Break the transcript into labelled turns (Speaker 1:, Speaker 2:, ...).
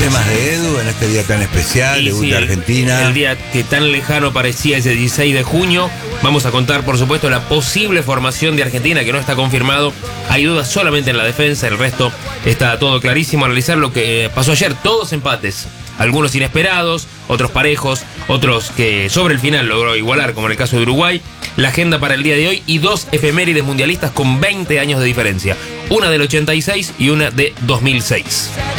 Speaker 1: temas de Edu en este día tan especial, debut de Argentina.
Speaker 2: El día que tan lejano parecía ese 16 de junio. Vamos a contar, por supuesto, la posible formación de Argentina, que no está confirmado. Hay dudas solamente en la defensa, el resto está todo clarísimo. Analizar lo que pasó ayer, todos empates. Algunos inesperados, otros parejos, otros que sobre el final logró igualar, como en el caso de Uruguay. La agenda para el día de hoy y 2 efemérides mundialistas con 20 años de diferencia. Una del 86 y una de 2006.